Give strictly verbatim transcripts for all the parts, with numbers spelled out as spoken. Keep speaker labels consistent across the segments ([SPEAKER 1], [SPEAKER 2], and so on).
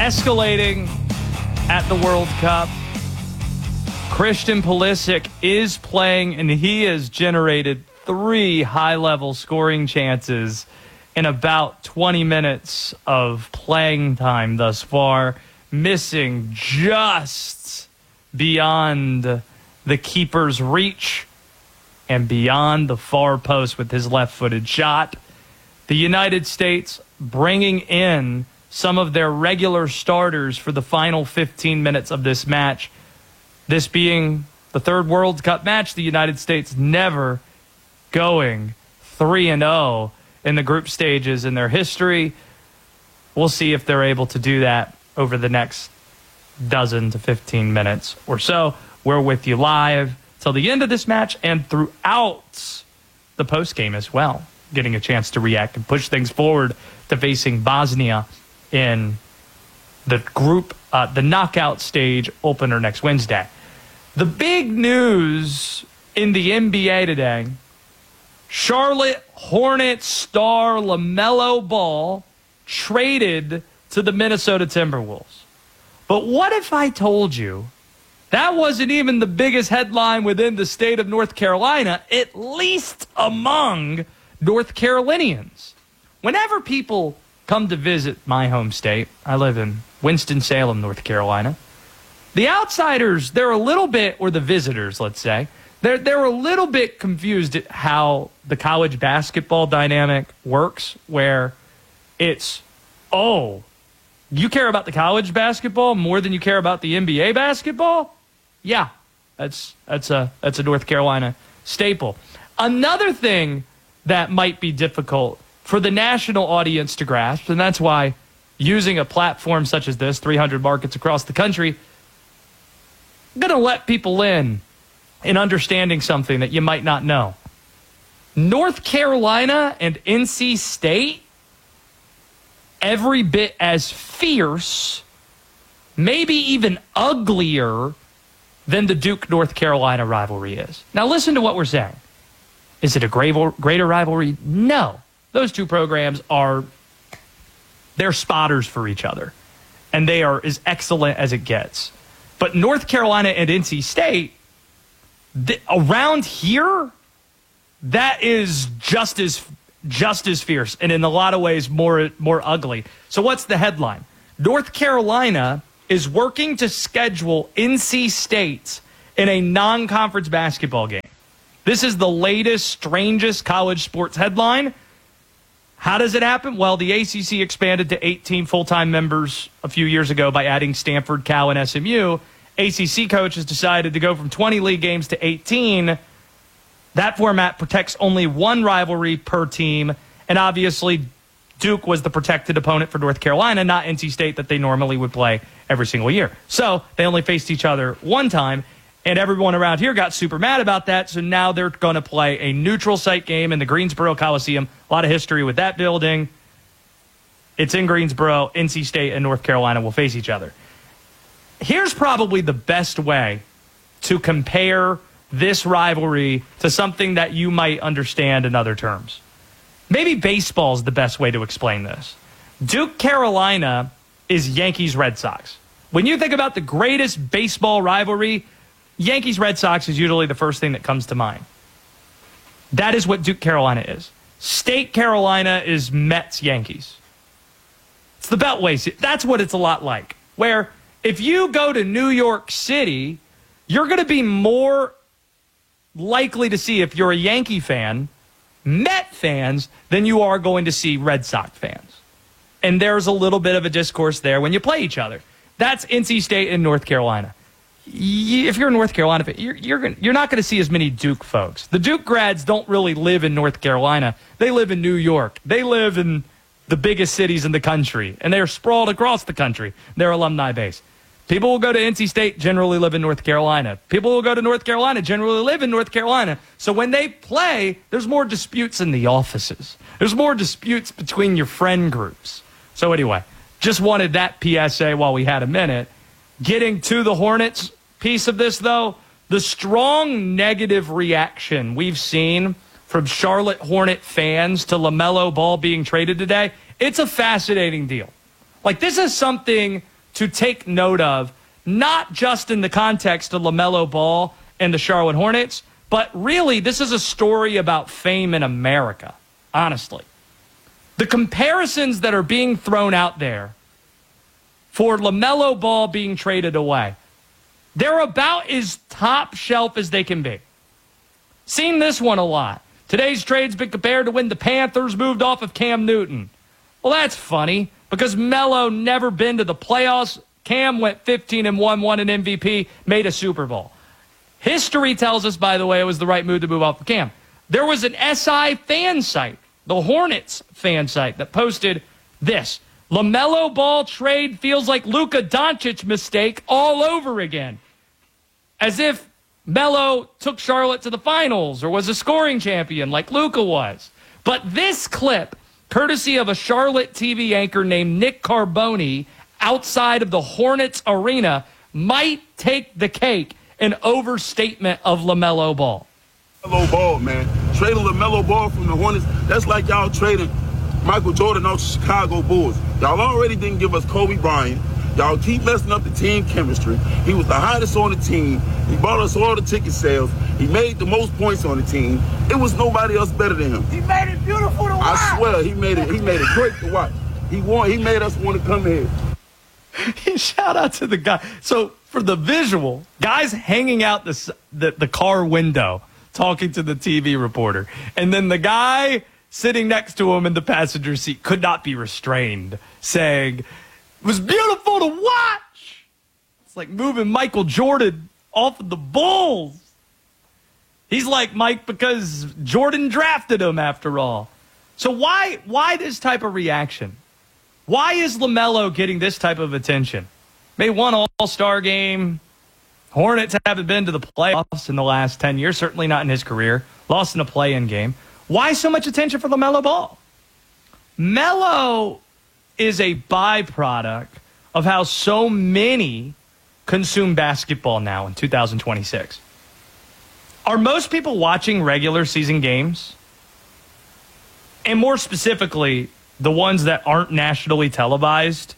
[SPEAKER 1] escalating at the World Cup. Christian Pulisic is playing, and he has generated three high-level scoring chances in about twenty minutes of playing time thus far, missing just beyond the keeper's reach and beyond the far post with his left-footed shot. The United States bringing in some of their regular starters for the final fifteen minutes of this match. This being the third World Cup match, the United States never going three and oh in the group stages in their history. We'll see if they're able to do that over the next dozen to fifteen minutes or so. We're with you live till the end of this match and throughout the postgame as well, getting a chance to react and push things forward to facing Bosnia in the group, uh, the knockout stage opener next Wednesday. The big news in the N B A today, Charlotte Hornets star LaMelo Ball traded to the Minnesota Timberwolves. But what if I told you that wasn't even the biggest headline within the state of North Carolina, at least among North Carolinians? Whenever people come to visit my home state, I live in Winston-Salem, North Carolina, the outsiders, they're a little bit, or the visitors, let's say, they're, they're a little bit confused at how the college basketball dynamic works, where it's, oh, you care about the college basketball more than you care about the N B A basketball? Yeah, that's that's a that's a North Carolina staple. Another thing that might be difficult for the national audience to grasp, and that's why using a platform such as this, three hundred markets across the country, I'm going to let people in in understanding something that you might not know. North Carolina and N C State, every bit as fierce, maybe even uglier than the Duke-North Carolina rivalry is. Now listen to what we're saying. Is it a greater rivalry? No. Those two programs are, they're spotters for each other, and they are as excellent as it gets. But North Carolina and N C State, th- around here, that is just as just as fierce, and in a lot of ways more more ugly. So what's the headline? North Carolina is working to schedule N C State in a non-conference basketball game. This is the latest, strangest college sports headline. How does it happen? Well, the A C C expanded to eighteen full-time members a few years ago by adding Stanford, Cal, and S M U. A C C coaches decided to go from twenty league games to eighteen. That format protects only one rivalry per team, and obviously Duke was the protected opponent for North Carolina, not N C State that they normally would play every single year. So they only faced each other one time, and everyone around here got super mad about that, so now they're going to play a neutral site game in the Greensboro Coliseum. A lot of history with that building. It's in Greensboro. N C State and North Carolina will face each other. Here's probably the best way to compare this rivalry to something that you might understand in other terms. Maybe baseball is the best way to explain this. Duke Carolina is Yankees-Red Sox. When you think about the greatest baseball rivalry, Yankees-Red Sox is usually the first thing that comes to mind. That is what Duke Carolina is. State Carolina is Mets-Yankees. It's the Beltway. That's what it's a lot like. Where if you go to New York City, you're going to be more likely to see, if you're a Yankee fan, Met fans than you are going to see Red Sox fans. And there's a little bit of a discourse there when you play each other. That's N C State and North Carolina. If you're a North Carolina fan, you're, you're, gonna, you're not going to see as many Duke folks. The Duke grads don't really live in North Carolina. They live in New York. They live in the biggest cities in the country, and they're sprawled across the country, their alumni base. People will go to N C State, generally live in North Carolina. People will go to North Carolina, generally live in North Carolina. So when they play, there's more disputes in the offices. There's more disputes between your friend groups. So anyway, just wanted that P S A while we had a minute. Getting to the Hornets piece of this, though, the strong negative reaction we've seen from Charlotte Hornet fans to LaMelo Ball being traded today, it's a fascinating deal. Like, this is something to take note of, not just in the context of LaMelo Ball and the Charlotte Hornets, but really this is a story about fame in America, honestly. The comparisons that are being thrown out there for LaMelo Ball being traded away, they're about as top shelf as they can be. Seen this one a lot. Today's trade's been compared to when the Panthers moved off of Cam Newton. Well, that's funny because Melo never been to the playoffs. Cam went fifteen and one, won an M V P, made a Super Bowl. History tells us, by the way, it was the right move to move off of Cam. There was an S I fan site, the Hornets fan site, that posted this. LaMelo Ball trade feels like Luka Doncic mistake all over again. As if Melo took Charlotte to the finals or was a scoring champion like Luka was. But this clip, courtesy of a Charlotte T V anchor named Nick Carboni, outside of the Hornets arena, might take the cake in overstatement of LaMelo Ball.
[SPEAKER 2] LaMelo Ball, man. Trading LaMelo Ball from the Hornets, that's like y'all trading Michael Jordan off the Chicago Bulls. Y'all already didn't give us Kobe Bryant. Y'all keep messing up the team chemistry. He was the hottest on the team. He bought us all the ticket sales. He made the most points on the team. It was nobody else better than him.
[SPEAKER 3] He made it beautiful to watch.
[SPEAKER 2] I swear, he made it. He made it great to watch. He won. He made us want to come here.
[SPEAKER 1] Shout out to the guy. So for the visual, guys hanging out the, the the car window talking to the T V reporter, and then the guy sitting next to him in the passenger seat could not be restrained, saying, "It was beautiful to watch." It's like moving Michael Jordan off of the Bulls. He's like Mike because Jordan drafted him after all. So why why this type of reaction? Why is LaMelo getting this type of attention? Made one all-star game. Hornets haven't been to the playoffs in the last ten years, certainly not in his career. Lost in a play-in game. Why so much attention for LaMelo Ball? Melo is a byproduct of how so many consume basketball now in two thousand twenty-six. Are most people watching regular season games? And more specifically, the ones that aren't nationally televised?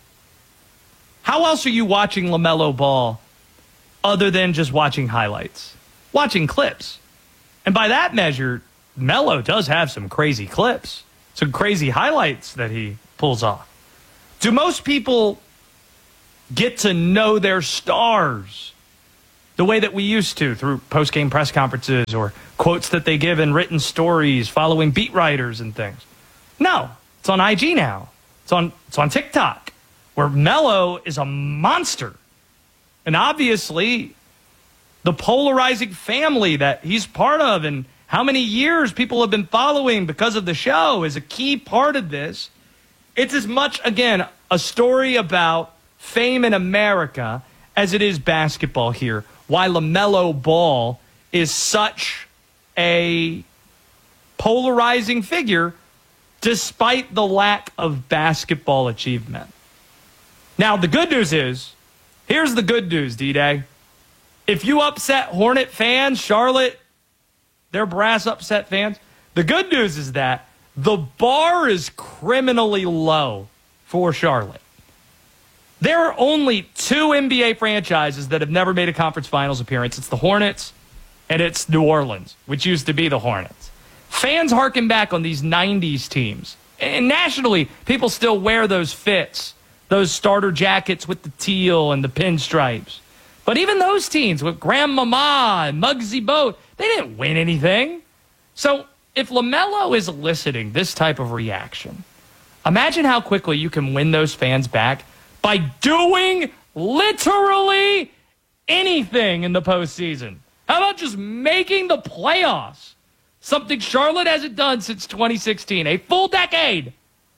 [SPEAKER 1] How else are you watching LaMelo Ball other than just watching highlights? Watching clips. And by that measure, Melo does have some crazy clips, some crazy highlights that he pulls off. Do most people get to know their stars the way that we used to through post-game press conferences or quotes that they give in written stories following beat writers and things? No. It's on I G now. It's on it's on TikTok, where Melo is a monster. And obviously, the polarizing family that he's part of and how many years people have been following because of the show is a key part of this. It's as much, again, a story about fame in America as it is basketball here. Why LaMelo Ball is such a polarizing figure despite the lack of basketball achievement. Now, the good news is, here's the good news, D-Day. If you upset Hornet fans, Charlotte, they're brass upset fans, the good news is that the bar is criminally low for Charlotte. There are only two N B A franchises that have never made a conference finals appearance. It's the Hornets and it's New Orleans, which used to be the Hornets. Fans harken back on these nineties teams. And nationally, people still wear those fits, those starter jackets with the teal and the pinstripes. But even those teams with Grandmama and Muggsy Boat, they didn't win anything. So if LaMelo is eliciting this type of reaction, imagine how quickly you can win those fans back by doing literally anything in the postseason. How about just making the playoffs? Something Charlotte hasn't done since twenty sixteen, a full decade.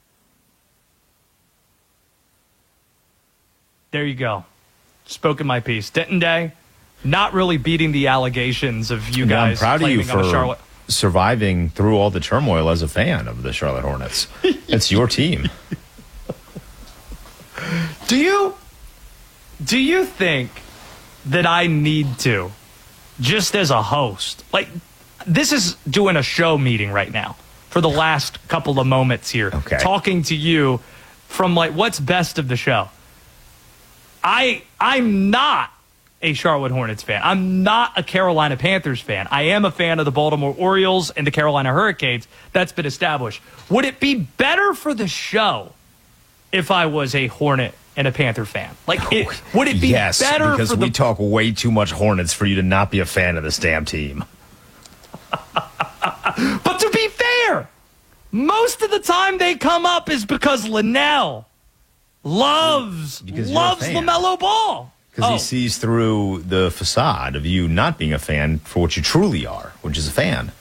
[SPEAKER 1] There you go. Spoken my piece. Denton Day, not really beating the allegations of you
[SPEAKER 4] yeah,
[SPEAKER 1] guys.
[SPEAKER 4] I'm proud of you for
[SPEAKER 1] Charlotte.
[SPEAKER 4] surviving through all the turmoil as a fan of the Charlotte Hornets. It's your team.
[SPEAKER 1] Do you, do you think that I need to, just as a host, like, this is doing a show meeting right now for the last couple of moments here.
[SPEAKER 4] Okay.
[SPEAKER 1] Talking to you from, like, what's best of the show. I I'm not a Charlotte Hornets fan. I'm not a Carolina Panthers fan. I am a fan of the Baltimore Orioles and the Carolina Hurricanes. That's been established. Would it be better for the show if I was a Hornet and a Panther fan? Like, it, would it be
[SPEAKER 4] yes,
[SPEAKER 1] better
[SPEAKER 4] because
[SPEAKER 1] for the...
[SPEAKER 4] we talk way too much Hornets for you to not be a fan of this damn team.
[SPEAKER 1] But to be fair, most of the time they come up is because Linnell loves,
[SPEAKER 4] Because you're a
[SPEAKER 1] loves
[SPEAKER 4] fan.
[SPEAKER 1] LaMelo Ball.
[SPEAKER 4] Because
[SPEAKER 1] Oh.
[SPEAKER 4] he sees through the facade of you not being a fan for what you truly are, which is a fan.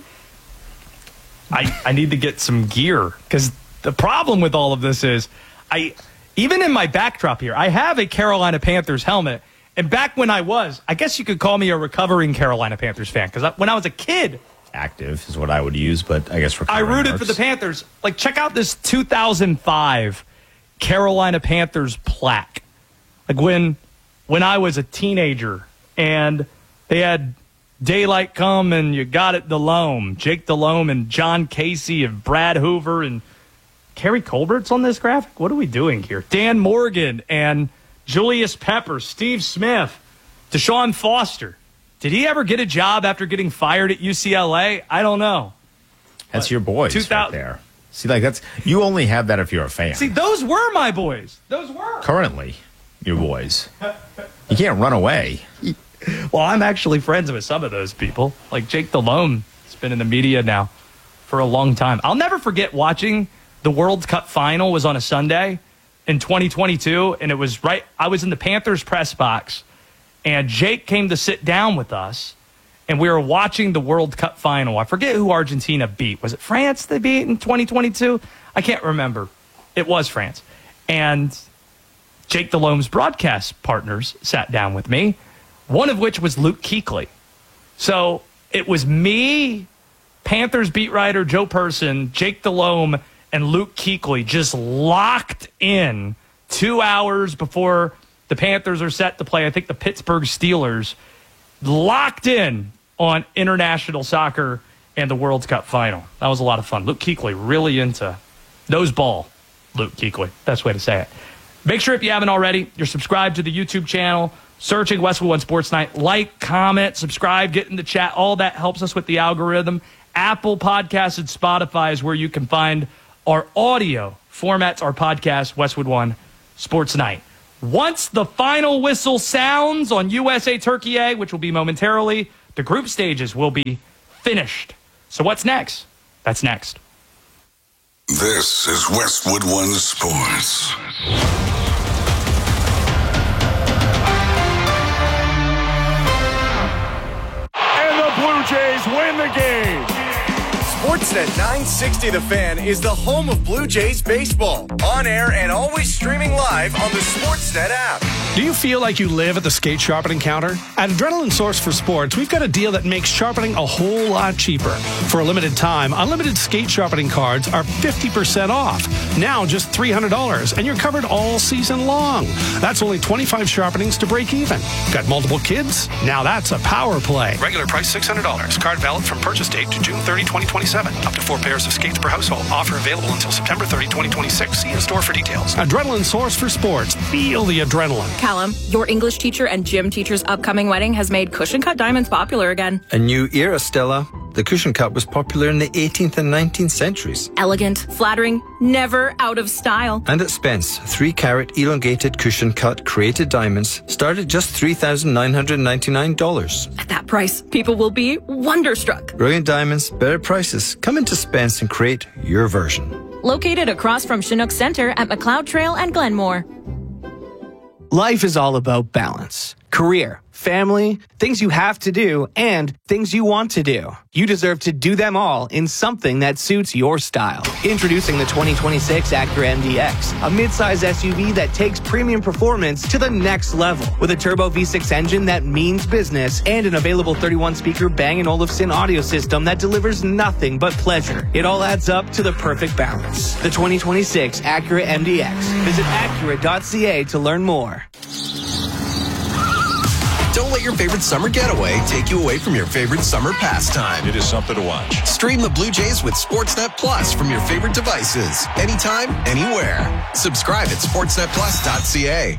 [SPEAKER 1] I, I need to get some gear because the problem with all of this is I even in my backdrop here, I have a Carolina Panthers helmet. And back when I was, I guess you could call me a recovering Carolina Panthers fan because when I was a kid,
[SPEAKER 4] Active is what I would use, but I guess
[SPEAKER 1] I rooted
[SPEAKER 4] works.
[SPEAKER 1] for the Panthers. Like, check out this two thousand five Carolina Panthers plaque. Like when when I was a teenager and they had Daylight Come and You Got It Delhomme, Jake Delhomme and John Casey and Brad Hoover and Kerry Colbert's on this graphic. What are we doing here? Dan Morgan and Julius Pepper, Steve Smith, Deshaun Foster. Did he ever get a job after getting fired at U C L A? I don't know.
[SPEAKER 4] That's
[SPEAKER 1] But
[SPEAKER 4] your boys
[SPEAKER 1] two
[SPEAKER 4] right
[SPEAKER 1] thousand
[SPEAKER 4] there. See, like that's you only have that if you're a fan.
[SPEAKER 1] See, those were my boys. Those were.
[SPEAKER 4] Currently, your boys. You can't run away.
[SPEAKER 1] Well, I'm actually friends with some of those people. Like Jake Delhomme has been in the media now for a long time. I'll never forget watching the World Cup final was on a Sunday in twenty twenty-two, and it was right. I was in the Panthers press box, and Jake came to sit down with us, and we were watching the World Cup final. I forget who Argentina beat. Was it France they beat in twenty twenty-two? I can't remember. It was France. And Jake Delhomme's broadcast partners sat down with me, one of which was Luke Kuechly. So it was me, Panthers beat writer Joe Person, Jake Delhomme, and Luke Kuechly just locked in two hours before the Panthers are set to play, I think, the Pittsburgh Steelers, locked in on international soccer and the World Cup final. That was a lot of fun. Luke Kuechly really into nose ball. Luke Kuechly, best way to say it. Make sure if you haven't already, you're subscribed to the YouTube channel, searching Westwood One Sports Night. Like, comment, subscribe, get in the chat. All that helps us with the algorithm. Apple Podcasts and Spotify is where you can find our audio formats, our podcast, Westwood One Sports Night. Once the final whistle sounds on U S A Turkey A, which will be momentarily, the group stages will be finished. So what's next? That's next.
[SPEAKER 3] This is Westwood One Sports.
[SPEAKER 5] And the Blue Jays win the game.
[SPEAKER 6] Sportsnet nine sixty The Fan is the home of Blue Jays baseball. On air and always streaming live on the Sportsnet app.
[SPEAKER 5] Do you feel like you live at the skate sharpening counter? At Adrenaline Source for Sports, we've got a deal that makes sharpening a whole lot cheaper. For a limited time, unlimited skate sharpening cards are fifty percent off. Now just three hundred dollars, and you're covered all season long. That's only twenty-five sharpenings to break even. Got multiple kids? Now that's a power play. Regular price six hundred dollars. Card valid from purchase date to June thirtieth, twenty twenty-seven. Up to four pairs of skates per household. Offer available until September thirtieth, twenty twenty-six. See in store for details. Adrenaline Source for Sports. Feel the adrenaline.
[SPEAKER 7] Callum, your English teacher and gym teacher's upcoming wedding has made cushion cut diamonds popular again.
[SPEAKER 8] A new era, Stella. The cushion cut was popular in the eighteenth and nineteenth centuries.
[SPEAKER 7] Elegant, flattering, never out of style.
[SPEAKER 8] And at Spence, three carat elongated cushion cut created diamonds start at just three thousand nine hundred ninety-nine dollars.
[SPEAKER 7] At that price, people will be wonderstruck.
[SPEAKER 8] Brilliant diamonds, better prices. Come into Spence and create your version.
[SPEAKER 7] Located across from Chinook Center at McLeod Trail and Glenmore.
[SPEAKER 9] Life is all about balance. Career, family, things you have to do, and things you want to do. You deserve to do them all in something that suits your style. Introducing the twenty twenty-six Acura M D X, a midsize S U V that takes premium performance to the next level. With a turbo V six engine that means business and an available thirty-one speaker Bang and Olufsen audio system that delivers nothing but pleasure. It all adds up to the perfect balance. The twenty twenty-six Acura M D X. Visit Acura dot C A to learn more.
[SPEAKER 10] Don't let your favorite summer getaway take you away from your favorite summer pastime.
[SPEAKER 11] It is something to watch.
[SPEAKER 10] Stream the Blue Jays with Sportsnet Plus from your favorite devices. Anytime, anywhere. Subscribe at sportsnet plus dot c a.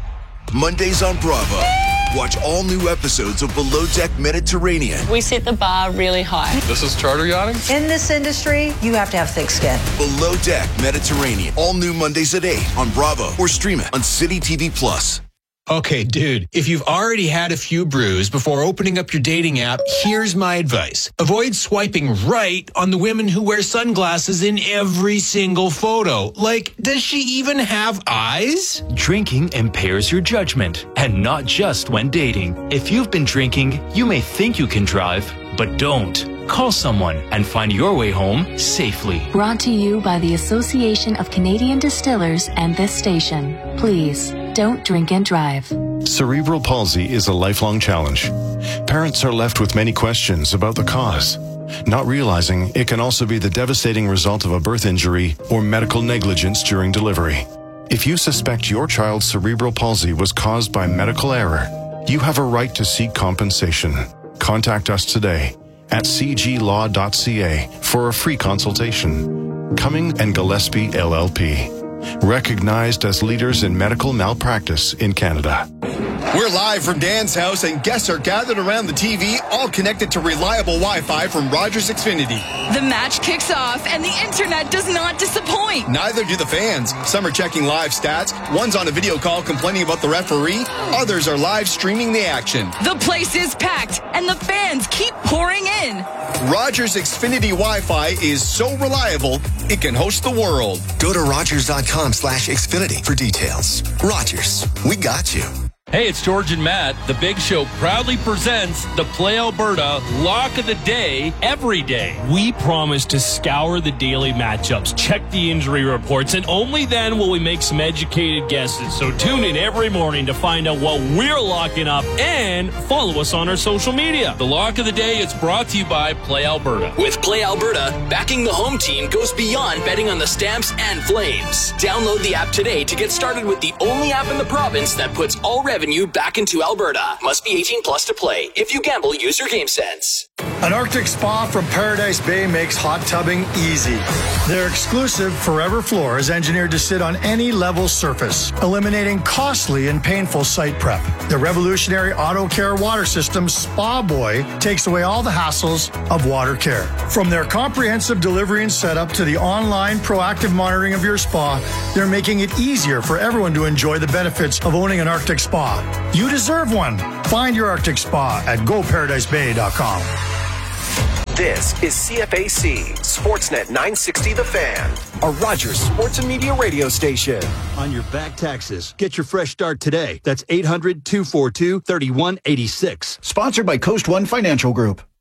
[SPEAKER 10] Mondays on Bravo. Watch all new episodes of Below Deck Mediterranean.
[SPEAKER 11] We set the bar really high.
[SPEAKER 12] This is charter yachting?
[SPEAKER 13] In this industry, you have to have thick skin.
[SPEAKER 10] Below Deck Mediterranean. All new Mondays at eight on Bravo or stream it on City T V Plus.
[SPEAKER 14] Okay, dude, if you've already had a few brews before opening up your dating app, here's my advice. Avoid swiping right on the women who wear sunglasses in every single photo. Like, does she even have eyes?
[SPEAKER 15] Drinking impairs your judgment, and not just when dating. If you've been drinking, you may think you can drive, but don't. Call someone and find your way home safely.
[SPEAKER 16] Brought to you by the Association of Canadian Distillers and this station. Please, don't drink and drive.
[SPEAKER 17] Cerebral palsy is a lifelong challenge. Parents are left with many questions about the cause, not realizing it can also be the devastating result of a birth injury or medical negligence during delivery. If you suspect your child's cerebral palsy was caused by medical error, you have a right to seek compensation. Contact us today at c g law dot c a for a free consultation. Cumming and Gillespie L L P, recognized as leaders in medical malpractice in Canada.
[SPEAKER 18] We're live from Dan's house, and guests are gathered around the T V, all connected to reliable Wi-Fi from Rogers Xfinity.
[SPEAKER 19] The match kicks off, and the internet does not disappoint.
[SPEAKER 18] Neither do the fans. Some are checking live stats. One's on a video call complaining about the referee. Others are live streaming the action.
[SPEAKER 19] The place is packed, and the fans keep pouring in.
[SPEAKER 18] Rogers Xfinity Wi-Fi is so reliable, it can host the world.
[SPEAKER 10] Go to rogers dot com slash Xfinity for details. Rogers, we got you.
[SPEAKER 20] Hey, it's George and Matt. The Big Show proudly presents the Play Alberta Lock of the Day every day.
[SPEAKER 21] We promise to scour the daily matchups, check the injury reports, and only then will we make some educated guesses. So tune in every morning to find out what we're locking up and follow us on our social media.
[SPEAKER 20] The Lock of the Day is brought to you by Play Alberta.
[SPEAKER 22] With Play Alberta, backing the home team goes beyond betting on the Stamps and Flames. Download the app today to get started with the only app in the province that puts all revenue back into Alberta. Must be eighteen plus to play. If you gamble, use your game sense.
[SPEAKER 23] An Arctic spa from Paradise Bay makes hot tubbing easy. Their exclusive Forever Floor is engineered to sit on any level surface, eliminating costly and painful site prep. The revolutionary Auto Care water system, Spa Boy, takes away all the hassles of water care. From their comprehensive delivery and setup to the online proactive monitoring of your spa, they're making it easier for everyone to enjoy the benefits of owning an Arctic spa. You deserve one. Find your Arctic spa at go paradise bay dot com.
[SPEAKER 6] This is C F A C, Sportsnet nine sixty The Fan, a Rogers Sports and Media radio station.
[SPEAKER 24] On your back taxes, get your fresh start today. That's eight hundred, two four two, three one eight six.
[SPEAKER 25] Sponsored by Coast One Financial Group.